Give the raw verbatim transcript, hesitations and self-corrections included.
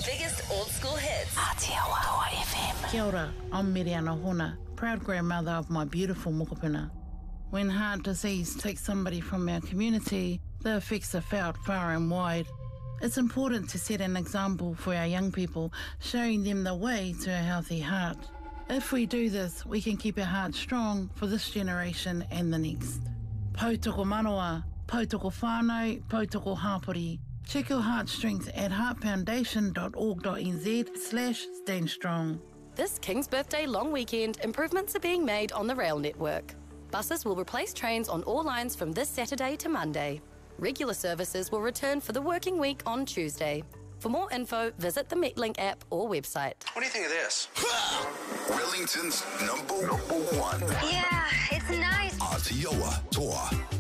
biggest old school hits. Aotearoa Toa F M. Kia ora, I'm Miriana Hona, proud grandmother of my beautiful mokopuna. When heart disease takes somebody from our community, the effects are felt far and wide. It's important to set an example for our young people, showing them the way to a healthy heart. If we do this, we can keep our heart strong for this generation and the next. Pautoko manoa, pautoko whānau, pautoko hapori. Check your heart strength at heartfoundation.org.nz slash stand strong. This King's Birthday long weekend, improvements are being made on the rail network. Buses will replace trains on all lines from this Saturday to Monday. Regular services will return for the working week on Tuesday. For more info, visit the Metlink app or website. What do you think of this? Wellington's number, number one. Yeah, it's nice. Aotearoa Toa